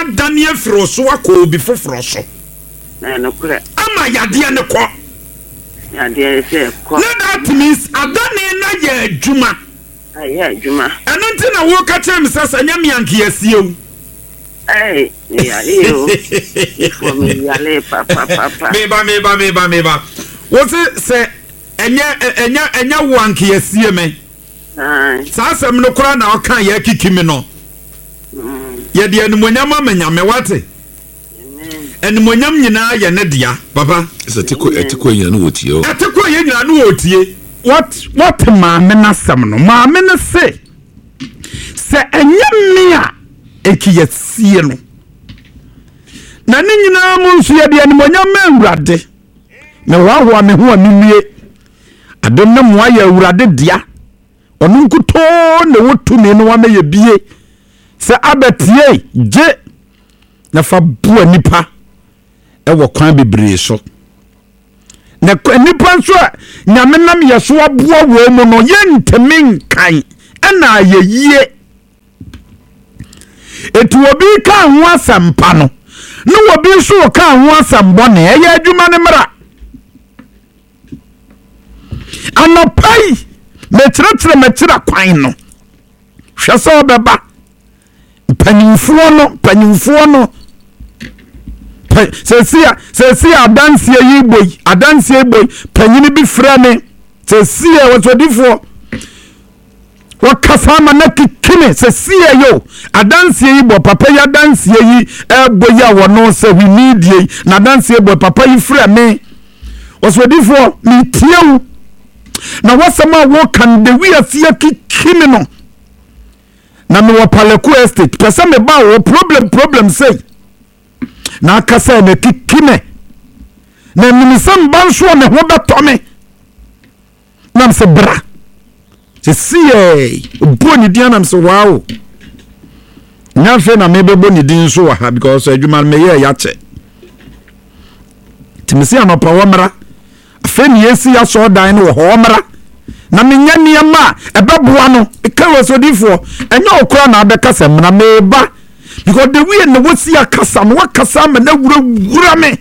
Daniel Froso ako before Froso. No kure. Ama yade ne ko. Yade se ko. That means adane na ye adwuma. Aye adwuma. Eno nti na wo ka chem sasa nyame anke asie o. Yale o. For me yale papa. Meba. What say enya wo anke asie me. Sa asem no kora na o kan ye kikimi no. Ye de enumonyam amanyame wate. Enumonyam nyina ye ne dia papa. Etiko yen no wotie o. Etiko yen nyina no wotie. What maame na sam no maame ne se enyame a ekiyesie no na ne nyina mo nso ye de enumonyam awurade na wahoa me ho animie adom na mo aye awurade dia onu nkuto na wotumi no wa me ye bie se abetie je na fa bua nipa e wo kwan bebre so na nipa nso nyame nam yeso aboa wo mu no yentemin kan na ayeye etu obi ka ho asampa no obi so ka ho asambo ne eye adwuma ne mra anopai mekyerɛ kwan no hwɛ sɛ obeba panyimfuo no sesia adansie boy panyini bi frame sesia wasodifo wakasa ma na kikime sesia yo adansie yi bo papa ya adansie yi boya wono se we need yi na adansie boy papa yi frame wasodifo mi tiewu na wasama wo kan de wi afia kikime no na me wapaleku estate pesa me ba wo problem say na akasa na kikime na minisam banso ne ho betome nam se bra se sie boni dianam se wow nya fe na me bebo ni din so wa ha because adwuma me ye ya che timisi anopa wo mra fe ni esi ya so dan no ho mra na menya niam ebeboa no ekawasodifo enya okura na abekasa mna meba because the way no wosi akasa no wakasa ma na wura me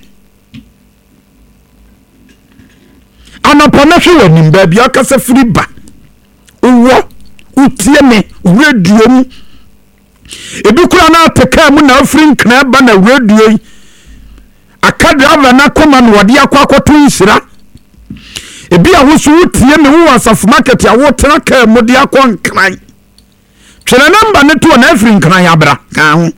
anapa na hwe wani ba bia akasa firi ba uwo utie me radio mu ebi kura na ateka mu na afiri nkna ba na radio yi akadra na koma no wode akwakoto nsira ebi ahoso utie me wo asaf market ya wo tena ka mu de akonkran twere namba ne to na afiri nkran ya bra ka ho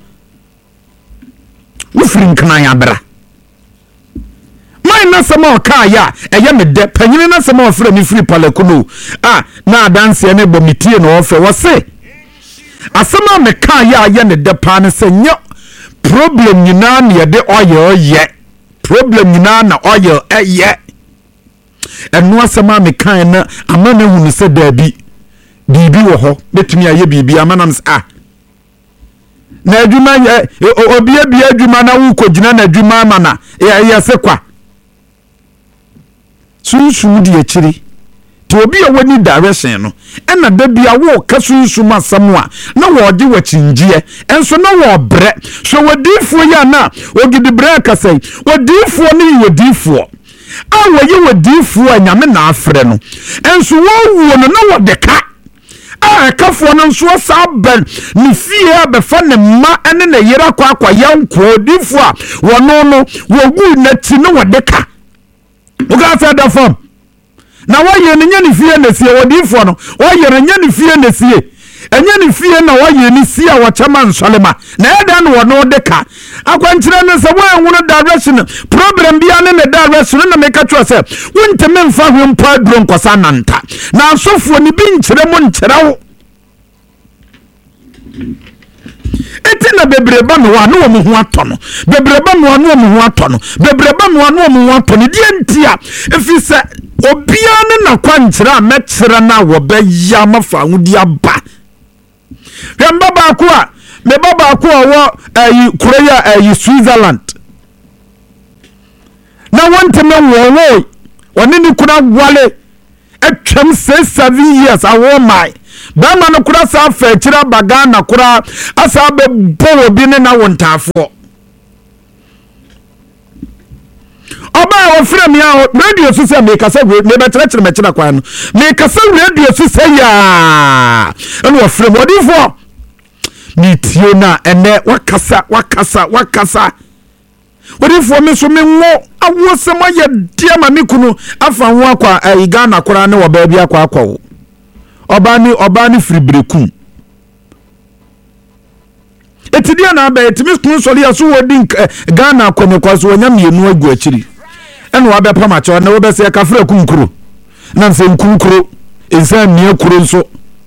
wo firi nkran ya bra mai na sama ka ya eye me de panyine na sama ofre mi firi palakuno na adanse ne bomitie no ofe wo se asama me ka ya ye ne de pa ne se nyo problem nyina na ye de oye problem nyina na oye eye enu asama me kan na amana hunu se dabi bibi wo ho betumi aye bibi amanam na adwuma obia bia adwuma na wo kogina na adwuma amana ya se kwa sunsu di akiri to obi a wani direction no na da bia wo ka sunsu masamwa na wo de wachingie enso na wo bre so wodifo ya na ogidi bre kasai wodifo ni wodifo awoye wodifo anyame na afre no enso wo wo no na wo de ka kafo no nso saben ni fie be fa ne ma ene na yira kwa yanko difo a wono no wogu na ti no wo de ka uga fa da fam na waye ne nyane fie na sie wodifo no waye ne nyane fie na sie enye ne fie na waye ne sie a wachama nsolema na eda no wono de ka akwankyere ne se wo enwuno direction problem bia ne ne direction na meka twa se wonteme mfa hwe mpa duro nkosa nanta na asofo ni bi nkyere mo nkyere wo etina bebreba no wa no mo ho atono bebreba no no mo ho atono bebreba no no mo ho atono die ntia efise obia ne na kwankyere a mekyere na wo be ya mafa hudi aba hwemba ba ko a me baba ko wo Korea Switzerland na wonteme wo oni ni kuna wale atwam 7 years awo mai ba ma no kura sa fa kira baga na kura asa be bo obi ne na wontafo oba wo frɛ me a radio so sɛ me kasa me be kyerɛ me kyerɛ kwa no me kasa radio so sɛ ya ɛno wo frɛ modifo me tio na ene wakasa modifo me so me wo awo sɛ mo yɛ dia ma me kunu afa ho akwa Ghana kora ne wo ba bia akwa akwa oba ni free brekum etidia na ba etimi kun sori aso wodi Ghana akwa so wonya mienu agu akiri ene wa be pama che na wo be se ka fra kunkuro na se kunkuro ensa mia kuro nso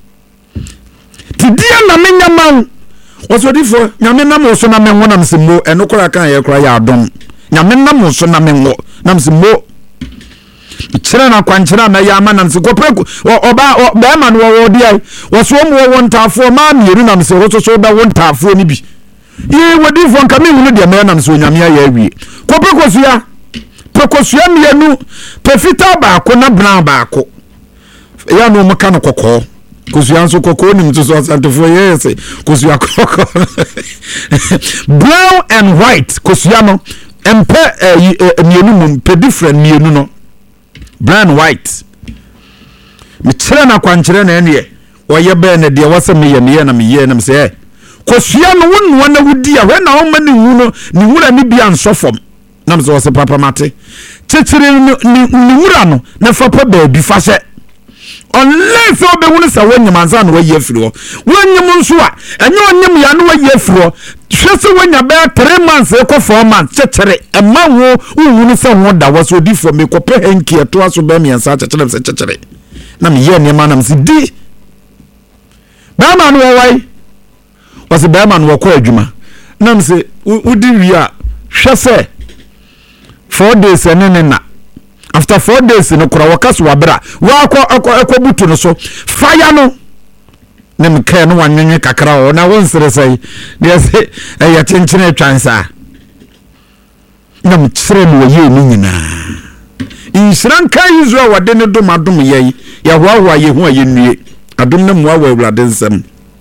tidia na menya man osodifo nyame nam so na menwo nam se mo eno kora kan ye kora ya adom nyame nam so na menwo nam se mo kyerɛ na kwankyerɛ na ya ama nam se kopreku oba ba ma no wo dia wo so mo wo ntafo ma mieru nam se wo so ba wo ntafo ni bi ye wodifo nka me hunu de me nam se onyame ya awie kopreku so ya prekosua mienu pefita ba ko na bran ba ko ya no mka no kokko kosua nso kokko nim to so asantefo yes kosua kokko brown and white kosua no empe mienu mum pe different mienu no brown white me kyerɛ na kwankyerɛ na ene wɔyɛ bɛ ne de wɔsɛ me na me na me sɛ kosua no wonno na wudi a hwe na wo ma ne hu no ne wura ne bia nsɔfom na me sɛ wɔsɛ papa mate kyekere ne wura no na fa pa ba bi fa hyɛ unless obehunu sa wonyam anza na wayi afiri ho wonyam nso a enye onyam ya na wayi afiri ho hwese wonya be 3 months ekọ 4 months chechere ema wo uhunu sa ho da waso di for me ko pe henki eto aso be me ansa chechere se chechere na me ye nema na msi di ba ma no wai wase ba ma no wako adwuma na msi udi wi a hwese 4 days enene after 4 days no kura wakaso wabra wa butu no so fire no ne mka no wanwenwe kakra o na wonsere sai de se ya chenchene twansa na mkyere no ye ni nyina insran kan Israel wade ne domadom ye ya hoahoa ye ho aye nue adom na muwa wa awurade nsam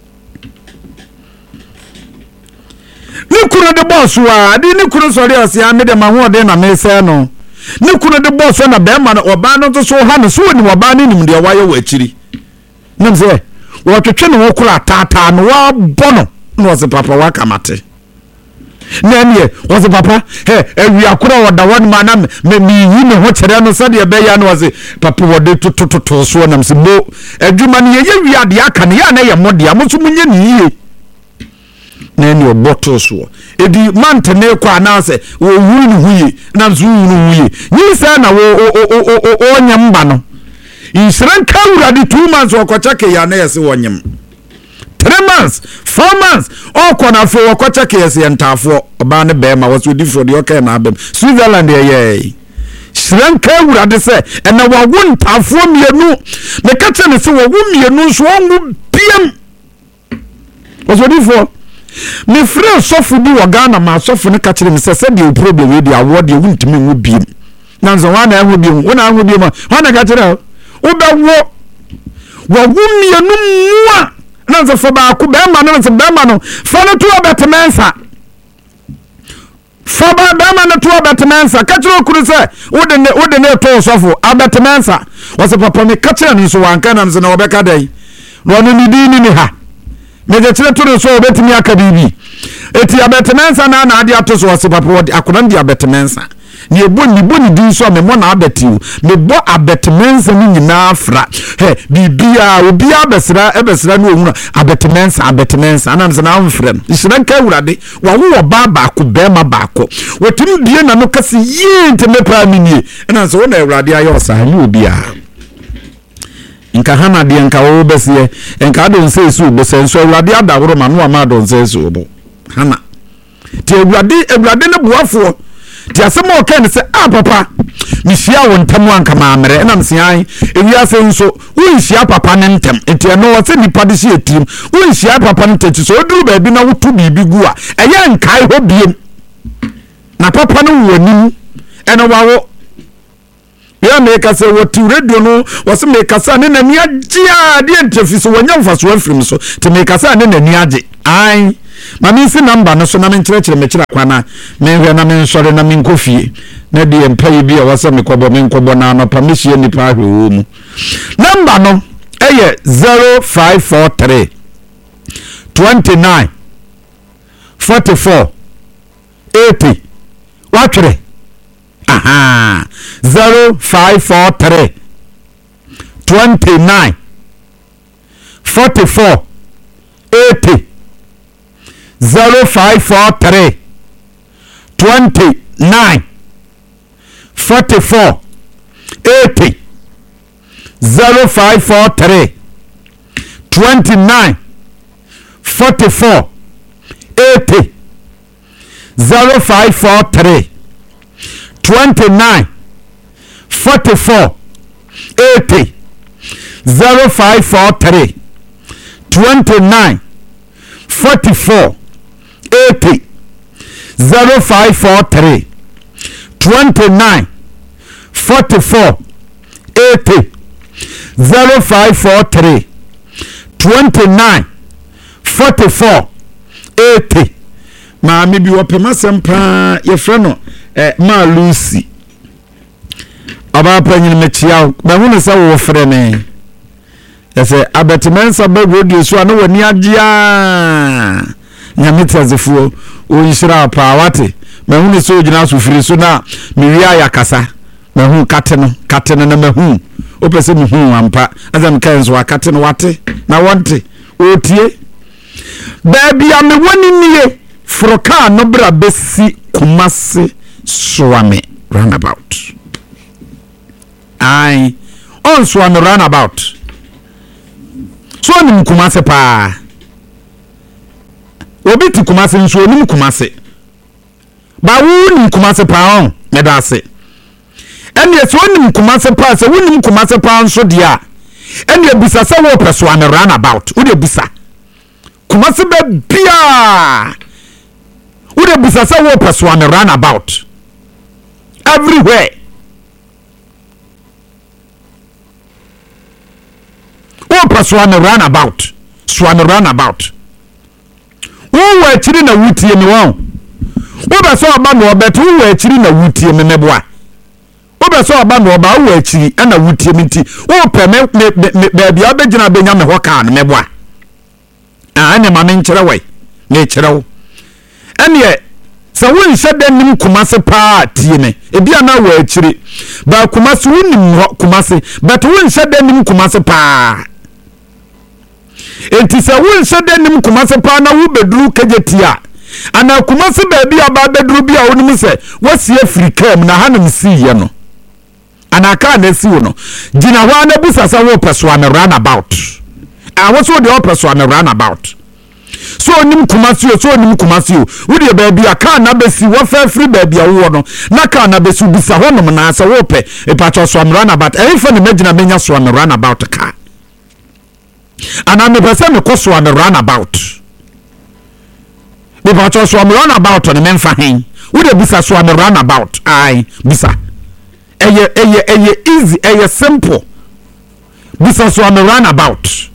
ni kunu de boss wa ade ni kunu sori ase ya me de ma ho de na me se no ni kunu de boss na be ma no oba no to so ha no so ni oba ni nim de waye wa akiri nim se wo twetwe no kura tata no wa bono no se papa wa kamate na nie wo se papa awi akura wo da won ma na me yi me ho kere no se de be ya no se papa wo de to so na se mo adwuma ne ye wi ade aka ne ya na ye mode amoso munye ni yie na ni oboto so edi mantene kwa na se wo wuru ni huye na zo wuru huye ni se na wo onyam ba no insran kawura di 2 months okochake ya na yese wonyam 3 months 4 months okona fo okochake yese ntafo oba ne be ma waso di fro de okay na abem Switzerland ye insran kawura de se ena wa wo ntafo mienu me kache ne se wo mienu so ongu biem waso di fro me frɛ sɔfo bi wɔ Ghana ma sɔfo ne ka kyerɛ me sɛ de problem we de awɔ de wuntimi wu biem na nso wa na ahu biem wo na ahu biem wa na ka kyerɛ wo bɛwo wo mienu mua na nso fa ba ko bɛma no nso bɛma no fa no to abetmensa fa ba bɛma no to abetmensa ka kyerɛ okuru sɛ wo de ne to sɔfo abetmensa wo se papa me ka kyerɛ nso wanka na nso na wo bɛka dai no no ni di ni ha me je chire to so obetimi aka bibi eti abetmensa na ade ato so wase papa wodi akonan di abetmensa ni boni din so me mo na abetiu me bo abetmensa ni nyina afra bibia obia ebesra no ohunu abetmensa anam se na amfrem isran ka wurade wa wo ba ko bema ba ko wotim die na no kase yi nteme pa minie na so wo na wurade ayo sa ni obia nka hana de nka wo besie nka do nsesu bo senso awurade adaworo ma no ama do nsesu bo hana ti awurade ne boafo ti asemo okan se papa mihia wo ntam anka maamere na msian ewia se nso wo nhia papa ne ntam enti no wo se nipa de sie etim wo nhia papa ne tati so oduru ba bi na wotu bibi gu a eye nkai ho biem na papa no wo nim eno wawo ya make say what radio no was make say ne nani agye de entrefi so wanya mfaso afrim so te make say ne nani agye ai mami si number no so na me nkyerɛkyerɛ me kyerɛ kwana me hwɛ na me nsɔre na me nkofie na de empai bi a wasa me kɔbɔ me nkɔbɔ na no permission ni pa hwɛ mu number no eye 0543 29 44 80 watwere aha 0543 29 44 80 0543 29 44 80 0543 29 44 80 0543 29 44 80 0543 29 44 80 0543 29 44 80 0543 29 44 80 maami bi wopema sempa ye frɛ no ma Lucy aba panyin me chia ba hu ne sɛ wo frɛ me yɛsɛ abetimensa ba radio so ana wani agea nyamitazefo o yishira pa wate ma hu ne sɛ ogina so firi so na me wi ayakasa ma hu kate no na ma hu o pese me hu ampa azam kan so akate no wate na wonte o tie ba bia me wani nie froka no bra besi Kumasi Swami roundabout ai on Swami roundabout so nim Kumasi pa obi ti Kumasi nso nim Kumasi ba wu nim Kumasi pa on medase ene so nim Kumasi pa se wu nim Kumasi pa nso dia ene bisa se wo peso Swami roundabout wo de bisa Kumasi be bia would have been a war person on a runabout everywhere. War person on a runabout, swan a runabout. Who were chilling a wooty in the one? What I saw a man or bet who were chilling a wooty in the nebois. What I saw a man or bow were chilly and a wooty minty. Oh, permit baby, I bet you not being on the walk on the nebois. I am a man away, nature. And yet, so when said them nim Kumasi pa tiene, e bia na wa achiri. Ba Kumasi wunim Kumasi, but when said them nim Kumasi pa. Enti se when said them nim Kumasi pa na wo bedru kejetia. Ana Kumasi baby aba bedru bia onim se, wasi Africa na hanim si ye no. Ana ka na si wo no. Gina wa na busa sa wo peso an runabout. A wo so de wo peso an runabout. So nim Kumasi wo de baby aka na besi wo fa free baby awo no na ka na besi bisa ho no na asa wo pe e pacho so am runabout e fa ne magina menya so am runabout ka ana me pese me ko so am runabout me pacho so am runabout no me fa hen wo de bisa so am runabout ai bisa eye easy eye simple bisa so am runabout.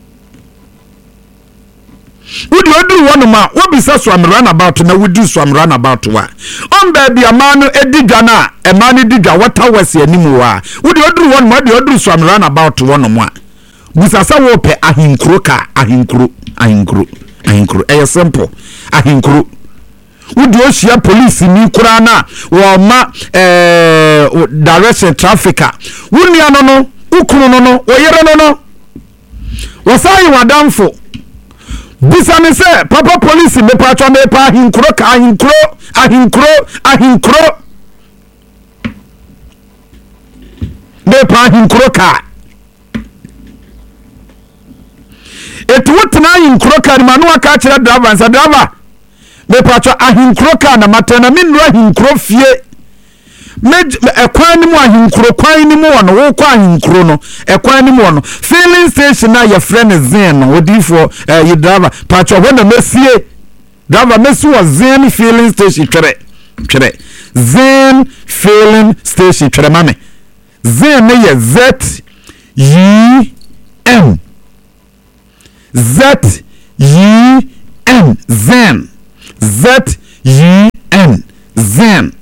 Would you do one ma what be so am runabout na we do so am runabout wa on baby a man ediga na e man ediga water was animu wa would you do one ma do so am runabout one mo busasa wo pe ahinkro ka ahinkro e simple ahinkro would you share police ni kura na wo ma direction trafficker wuni ano no ukunu no wo yere no wo sai wadamfo bisa me say papa police me patwa me pa ahinkro ka ahinkro me pa ahinkro ka etu wotna ahinkro ka ma no aka kire driver nsa driver me patwa ahinkro ka na matana me no ahinkro fie me ekwan ni mu ahinkro kwan ni mu wono wo kwa ahinkro no ekwan ni mu wono filling station na your friend zen no odifo you driver patcho wona mesie driver mesi was zen filling station twere zen filling station twere mame zen ne ye z e n z e n zen z e n zen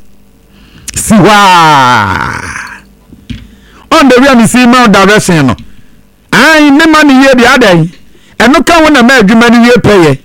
siwa on the way me see mount direction no ai me man ye bi adai eno ka wona ma adwuma ni wie peye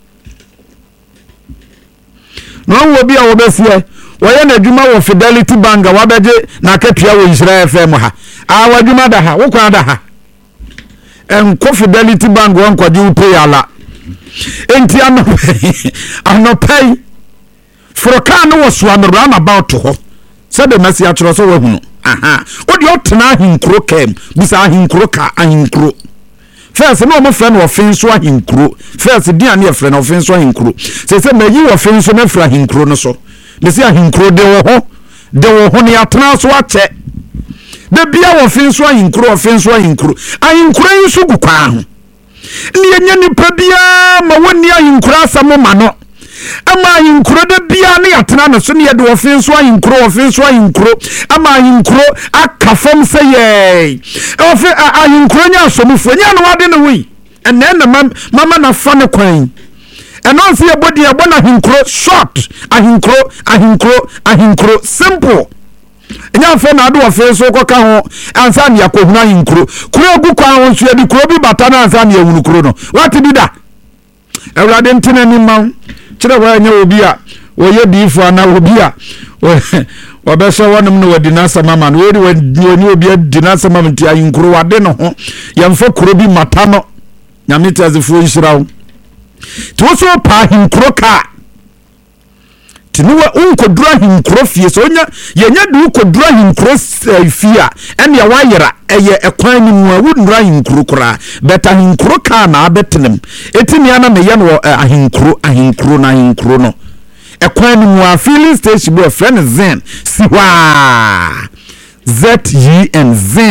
no wo bi a wo besie wo ye na adwuma wo Fidelity Bank wa beje na katua wo Israel FM ha a wa adwuma da ha wo kwa da ha ko Fidelity Bank won kwaje wo pay ala enti anopay froka no wo so no run about ho said the message atro so wo hunu aha odi otena ahinkro kem bisa ahinkro ka ahinkro first no mo friend wo finso ahinkro first dia na friend wo finso ahinkro se meyi wo finso na fra ahinkro no so me se ahinkro de wo ho ne atena so ache de bia wo finso ahinkro ahinkro nso gukwa ho ni enya nipa bia ma woni ahinkro asamo ma no ama ahinkro de bia ne atena no so ne de wo finso ahinkro ama ahinkro akafam se ye ofi ahinkro nya asomufo nya no wade ne wi enne na mama na fa ne kwan eno se ye bodi ye bona ahinkro short ahinkro simple enya fa na do wo finso ko ka ho ansa ne yakohuna ahinkro kuro gu kwa ho so ye di kuro bi bata na ansa ne yahunu kuro no wati bi da ewrade ntene ni ma kire wa nya obi a wo ye diifo ana obi a wo be so wonem no wadi na sama ma no woni obi adi na sama mti ayinkuro wade no ho yemfa kuro bi mata no nyame tazefo nhirawo to so pa ayinkuro ka tinuwa unkodura ayinkuro fie so yenya du kodura ayinkuro fie ene ya wayera eye ekwan ni mu awundura ayinkuro kura beta ayinkuro ka na abetenem etimi ana me ye no ayinkuro no ekwan ni mu a filling station bo friend zen siwa zen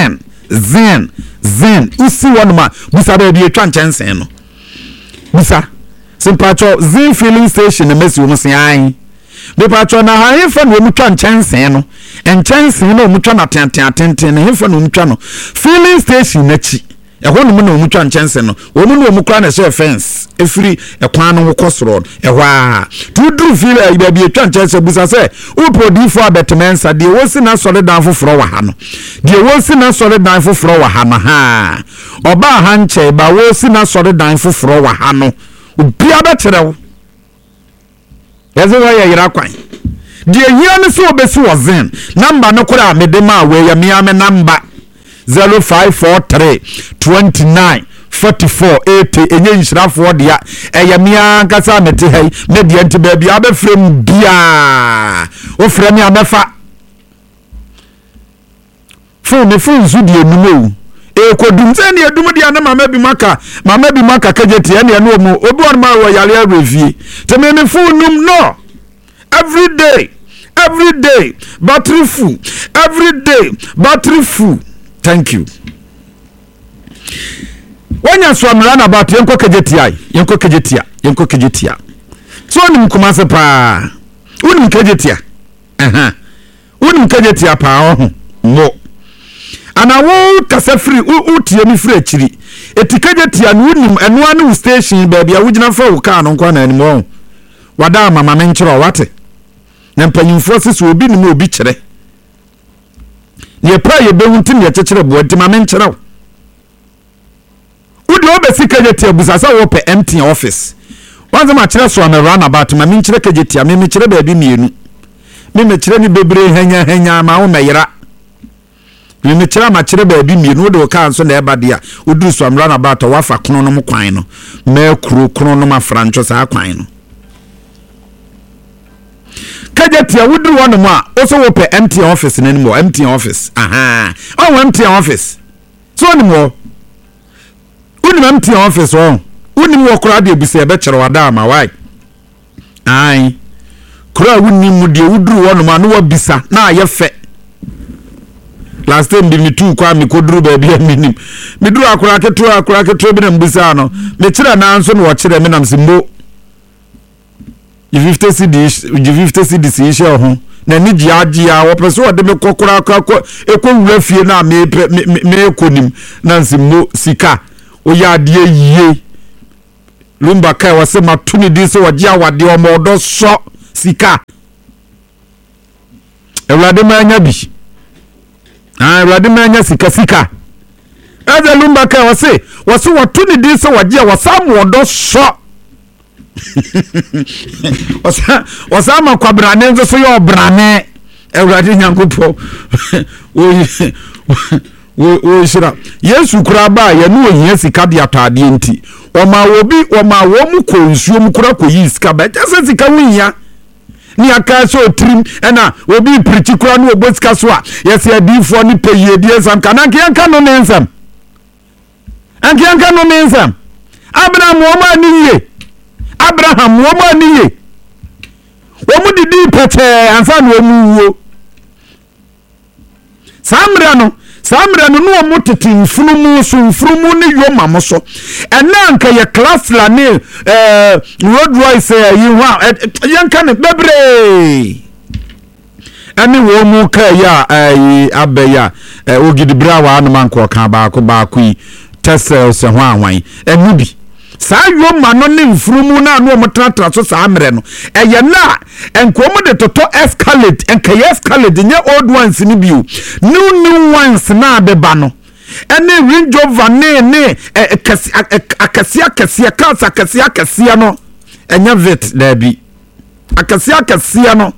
isi wonma busa be bi etwa nchensen no busa simpacho zen filling station na mesi wo msen be pacho na ha hefa no mutwa nchensen no enchensen no mutwa na tenten na hefa no mutwa no filling station na chi ehwo no na mutwa nchensen no wo mu no mukra na share fence efiri ekwan no wokosoro ehwo a tuduru feel ba bi etwa nchensen busa se upodifo abetemensa de wo si na sole dan foforo wa ha no de wo si na sole dan foforo wa ha no ha oba ha nche ba wo si na sole dan foforo wa ha no obi abeterewo yezo ya yira kwan de yia ne so obesi wo zen number no kura medema we ya miame number 0543 29 44 80 enye nshirafo dia eya mia kasa mete hai media nti ba bia be frem bia o frem ya befa fun zu die numu kodum se ne edum dia na mama bi maka kageti ya ne no mu obi won ma wo yale arevie te me fun num no every day battery full thank you wanya swamra na bat yenko kejetia so nim kumase pa unim kejetia pa ho mo ana wo kasa free utie mi free akiri etikejetia no unim eno anu station ba bia wugina fa wo ka no nkwa na animo wada mama me nkyero wate na mpanyimfo sese obi ni obi kyere ye pra ye bewuntim ye kyekere bo ntima me nkyere wudi obesi kejetia busasa wo pe empty office wanza ma kyere so na run about ma me nkyere kejetia me kyere ba bi mienu me kyere ni bebre hanya ma wo meyira me kyere ma kyere ba bi mienu wo ka nso na eba dia wudi so run about wafa kono no kwan no ma kuro kono no ma francho sa kwan no kajetia wudru wonu mu a oso wo pe empty office nanimo empty office empty office so ni mo uni empty office uni mo kura de bi se be kire wada ma why kura wuni mu de wudru wonu mu no wabisa na ayefe last time bi mitu kwa mi kodru ba bia minim midru akura keto bi na mbisa no me kire na anso no wo kire me nam simbo 50 cedis issue ho na ni giagia wo pese wo de me kokora wura fie na me ekonim na nsimmo sika o ya de yie lumba kai wase matuni di se wagia wade o modo so sika ewlade manya bi ewlade manya sika ade lumba kai wase watuni di se wagia wasam wodo so wasama kwa brane nzo so yo brane ewlade nyankopo wo shira Yesu kuraba ya no ohia sika de atade enti oma wo mu ko nsuo mu kura ko yi sika ba tase sika wunya ni aka so trim na obi preach kura no obo sika so a yes ya difo ni peye die sam kana nka no nensam anka no nensam Abraham wo ma ni ye Abraham wo ma ni ye wo mu didi pete ansa no mu wo Samra no no motete mfunumu so mfunumu ne yoma mo so enanka ye class la ne road royce yi wa yanka ne bebre ani wo mu ka ya abeya ogidibra wa no manko ka baako yi tesel se ho anwan enubi saa yoma no ne mfunumu na no motratra so samre no eye na enkomo de toto escalate escalate nye old ones ni biu new ones na beba no ene Range Rover ne akasia kasia no enya vet da bi akasia no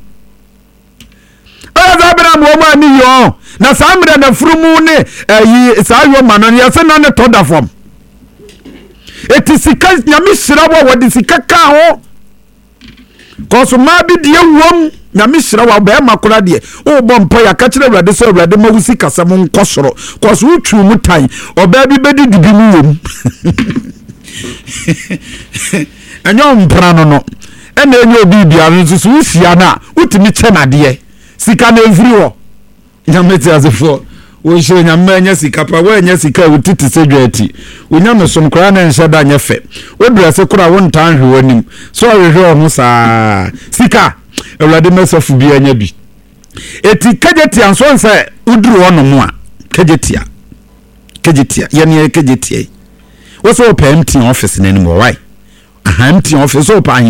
Abraham wo ma ni yo na samre na furumu ne yi saa yoma no ya se na ne toda form etisika nyame hira wo wodi sika ka ho koso ma bi de wom nyame hira wo ba makora de o bo mpa ya ka kire awrade so awrade ma wusi kasa mo nkosoro koso utwu mutan oba bi bedi dibi mu wom anyo mpra no ena enyo obi bia nso so usia na utimi che na de sika na evri wo nyame ti azefo wo shire nyame nya sika pa wo nya sika utiti sedwati unyame som kra na nshada nya fe odrese kra wo ntan hwe wanim so hwe ho saa sika awrade mesofu bi anya bi eti kageti anso nse uduru ono mu a kagetia yani kagetia wo so empty office na nimo why empty office so pa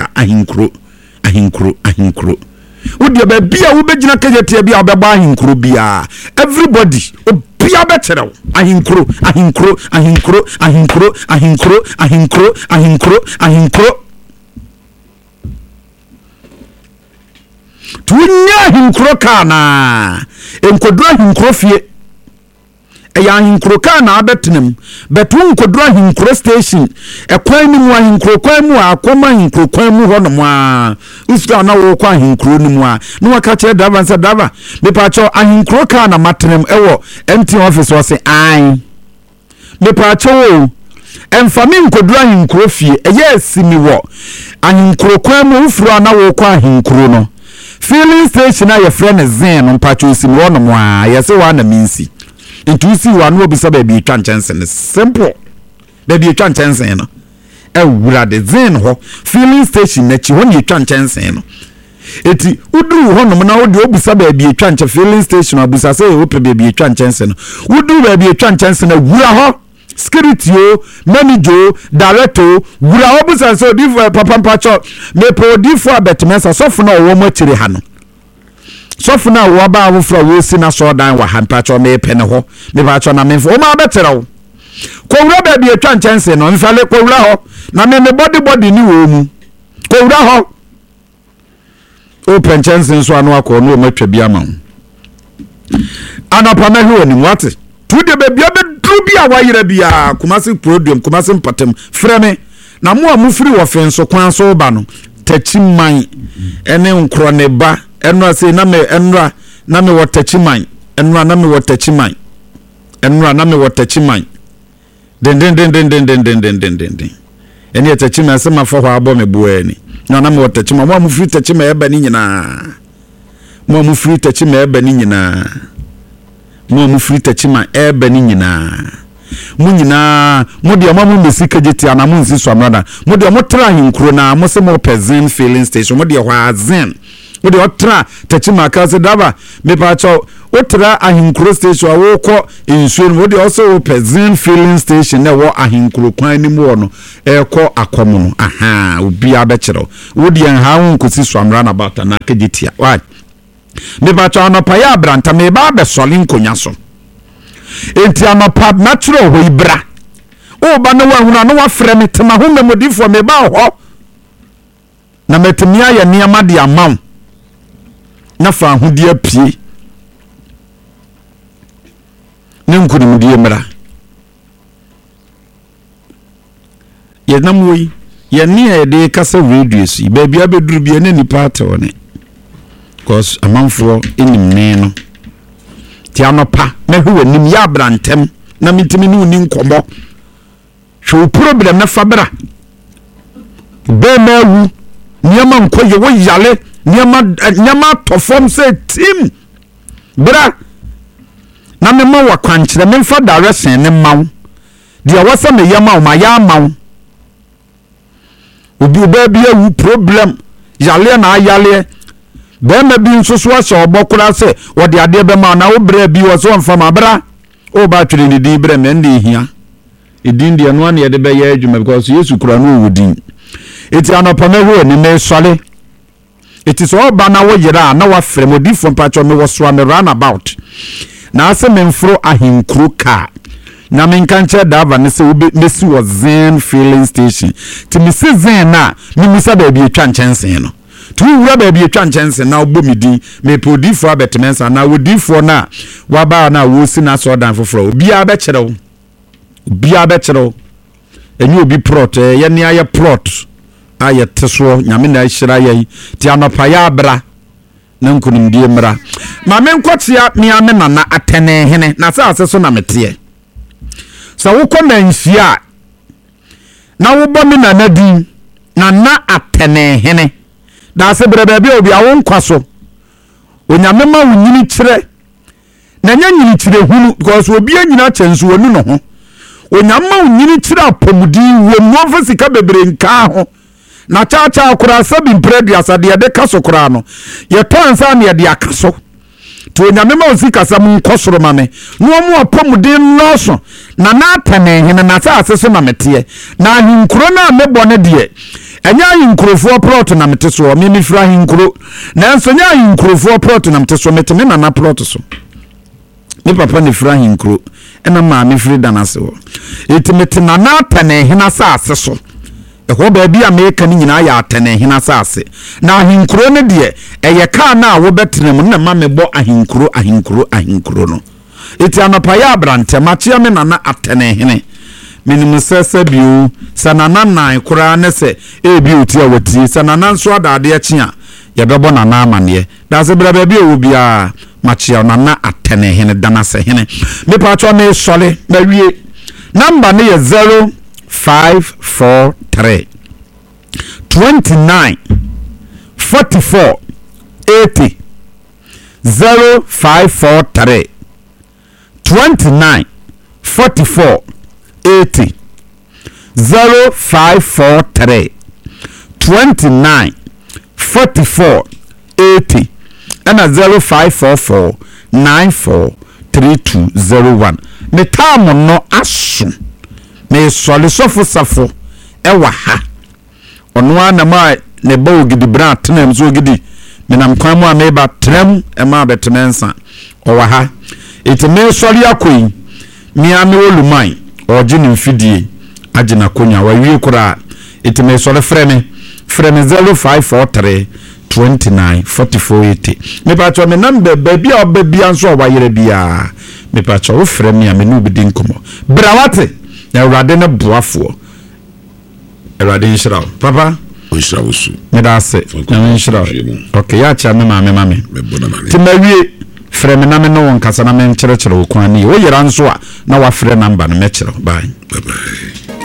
ahinkro Udi be bia wo begina kajetia bia obeba ahinkro bia everybody obia betere ahinkro tunya ahinkro kana enkodura ahinkro fie eya ahinkro kana abetenem betu nkodura ahinkro station ekwan ni mu ahinkro kwan mu akoma ahinkro kwan mu ho no mu a usra na wo kwa ahinkro ni mu a no waka che dava nsa dava me pa cho ahinkro kana matenem ewo empty office wo se ai me pa cho emfami nkodura ahinkro fie eye simi wo ahinkro kwan mu ufra na wo kwa ahinkro no filling station a ye friend zen no pa cho simi wo no mu a ye se wa na minsi intuisi wa no obisa ba bi twa nchensen simple ba bi twa nchensen no ewura de zen ho filling station na chi ho ni twa nchensen no eti uduru ho no na odi obisa ba bi twa nchensen filling station obisa say o pe ba bi twa nchensen no uduru ba bi twa nchensen na wura ho security o manager director wura ho obisa say odi papa mpacho me po odi fo abetmensa sofo na owo mo chire ha no sofu na wo ba wo fra wo si na so dan wa hampacho me pe ne ho me ba cho na me fo o ma betere wo ko wura ba bi etwa nchense no mfale ko wura ho na me body ni wo mu ko wura ho o penchense so anu akọ no matwa bi ama anapa na he oni wate tu de ba bi obedru bi a wayira bia Kumasi Podium Kumasi Mpatem freme na mo amufiri wo fenso kwan so ba no tachiman ene nkro ne ba enra say na me enra na me watachiman enra na me watachiman enra na me watachiman den eni atachiman se mafa ho abo me buani na me watachiman mo amufiri tachiman eba ni nyina mo amufiri tachiman eba ni nyina mo amufiri tachiman eba ni nyina mu nyina mo de mo mesika jeti ana mo nsi so amrada mo de mo tra hinkro na mo se mo pezen filling station mo de ho azen wo de otra tachima ka se daba me pa cho otra ahinkuro station wo ko insuo wo de also Pezin filling station na wo ahinkuro kwan ni mu wo no ko akomo no aha obi abekero wo de ha wo nkosi swamra na bata na kegitia why me pa cho no pa ya branta me ba be soli nkonya so enti amapa natural ho ibra o ba no wa huna no wa frɛ me tema ho memodifo me ba ho na metemia ya niama de amaw na fa ahudi apie ne nkunimdi emra ye namoi ye ne de kasa radio si ba bia beduru bia ne nipa atone cause amanfo enim ne no ti anopa me ho anim ya brantem na mitimi ne uni nkomo hwe problem na fabra be mawu niama nkoye wo yale niama tofom se team bra na me ma wakwankyere me mfa direction ne maw dia wasa me yama ma ya maw obi obabi awu problem yale na ayale be ma bi nso so aso obokura se wo de ade be ma na wo bra bi wo so mfa ma bra o ba twere ni din bra me ndi hia edin dia no na ye de be ya adwuma because Yesu kura no wodin eti anopa me ho ni me sole it is all bana wo yira na wa frɛ modifo mpacho me wo so me run about na ase me mfro ahinkuru ka na me nkanche dava ne se mesi wo Zen filling station ti me se Zen na me misa ba bi etwa nchensen no tu wura ba bi etwa nchensen na obo midi me podifo abetemensa na wodifo na wa ba na wo si na so dan foforo obi a be kyerɛw enyu obi plot ye ne aye plot aye teso nyame na ahyira ye ti anopa ya abra na nkunimdie mra ma me nkotia me ame na atene hene na sa aseso na mete sa wo komanhia na wo bo me na nadin na atene hene da se brebe bi obi awo nkwaso onyame ma wo nyini kire na nya nyini kire hunu because obi anyina kyenso onu no ho onyame ma wo nyini kire apomudi wo mo fasika bebre nka ho na chacha akura sabi mpredi asade de kaso kura no ye tonsa na de akaso to onyame ma osika sam nkosoro mame no mu apomuden noso na atane hene na sa aseso na mete na ahinkuro na mebone de enya ahinkurofo plot na mete so me mifra ahinkuro na enso nya ahinkurofo plot na mete so mete me na plot so me papa ne fra ahinkuro ena ma me firi danase wo etimete na atane hene sa aseso ho ba bia America ni nyina ya atene hina asase na ahinkuro ne de eye ka na wo betrem na ma me bo ahinkuro no eti anopa ya abrante machia me na atene hene minimu sese biu sanana nan kura ne se ebi oti awati sanana nso adade akia ye bebo na na amane da se bra ba bia obia machia na atene hene danase hene me pa cho me sole na wie number ne ye 0543 29 44 80 0543 29 44 80 0543 29 44 80 and 0544 94 3201 me tamo no aso me sole sofo safo ewa ha ono ana ma ne bawo gidi bra tenem so gidi me nam kwan mu a me ba trem e ma betemensa owa ha eti me sole akoi mi ame oluman ojini mfidie agina konya wa wie kura eti me sole freme 0543 29 44 80 me pa cho me number baby a baby anso wa yere bia me pa cho wo freme a me no bedi nkomo brawate na urade na boafo urade nshira papa nshira wosu me da se na nshira okay ya cha me mame ti mawie freme na me no won kasa na me nkyere wo kwan ni wo yera nso a na wa frɛ number no me kyerɛ bye.